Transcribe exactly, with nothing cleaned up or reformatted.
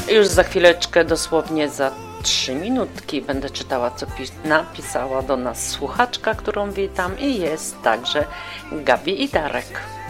Już za chwileczkę, dosłownie za trzy minutki, będę czytała, co napisała do nas słuchaczka, którą witam, i jest także Gabi i Darek.